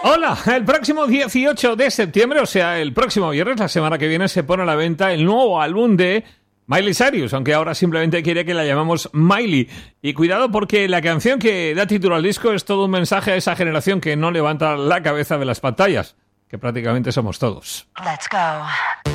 Hola, el próximo 18 de septiembre, o sea, el próximo viernes, la semana que viene, se pone a la venta el nuevo álbum de Miley Cyrus, aunque ahora simplemente quiere que la llamemos Miley. Y cuidado porque la canción que da título al disco es todo un mensaje a esa generación que no levanta la cabeza de las pantallas, que prácticamente somos todos. Let's go.